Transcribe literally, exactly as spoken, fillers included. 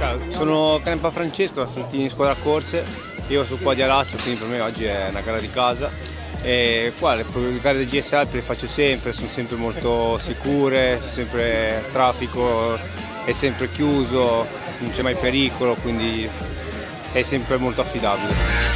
Allora, sono Canempa Francesco, sono in squadra corse, io sul podio a Lasso, quindi per me oggi è una gara di casa. E qua le gare del G S Alpi le faccio sempre, sono sempre molto sicure, sempre il traffico è sempre chiuso, non c'è mai pericolo, quindi è sempre molto affidabile.